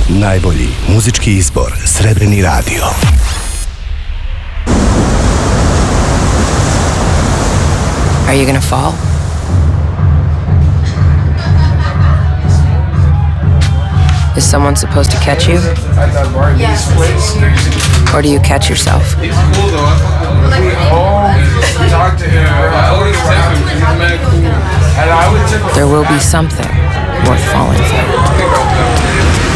Najbolji muzički izbor Srebrni radio. Are you gonna fall? Is someone supposed to catch you? Or do you catch yourself? He's cool though. Talk to him. I always tip him. He's mad cool. And I would tip him. There will be something worth falling for.